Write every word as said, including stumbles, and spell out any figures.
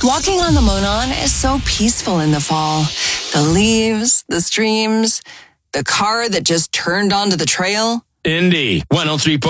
Walking on the Monon is so peaceful in the fall. The leaves, the streams, the car that just turned onto the trail. Indy one oh three point